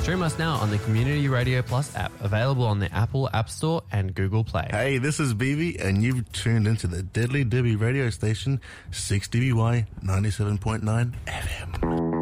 Stream us now on the Community Radio Plus app, available on the Apple App Store and Google Play. Hey, this is BB, and you've tuned into the Deadly Debbie radio station, 6DBY 97.9 FM.